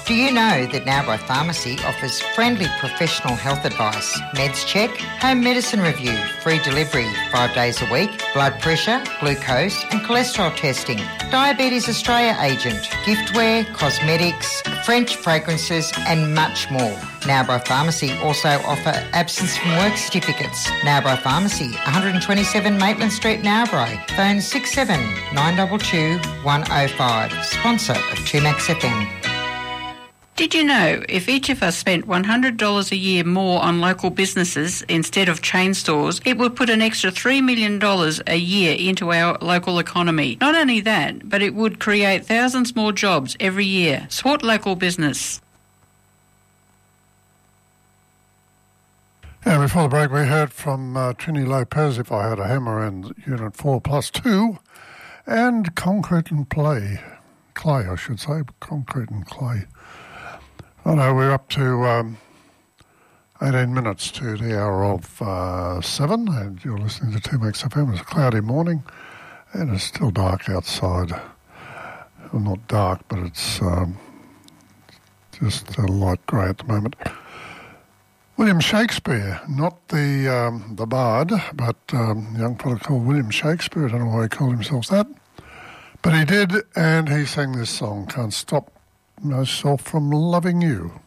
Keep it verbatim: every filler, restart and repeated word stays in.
Do you know that Narrabri Pharmacy offers friendly professional health advice, meds check, home medicine review, free delivery five days a week, blood pressure, glucose and cholesterol testing, Diabetes Australia agent, giftware, cosmetics, French fragrances and much more. Narrabri Pharmacy also offer absence from work certificates. Narrabri Pharmacy, one twenty-seven Maitland Street, Narrabri. Phone six seven nine two two one oh five. Sponsor of two Max F M. Did you know if each of us spent one hundred dollars a year more on local businesses instead of chain stores, it would put an extra three million dollars a year into our local economy? Not only that, but it would create thousands more jobs every year. Support local business. Yeah, before the break we heard from uh, Trini Lopez, If I Had a Hammer, and Unit four plus two, and Concrete and Play. Clay, I should say, Concrete and Clay. I know we're up to um, eighteen minutes to the hour of uh, seven, and you're listening to two Max F M. It's a cloudy morning, and it's still dark outside. Well, not dark, but it's um, just a light grey at the moment. William Shakespeare, not the um, the bard, but um, a young fellow called William Shakespeare. I don't know why he called himself that, but he did, and he sang this song, Can't Stop Myself from Loving You.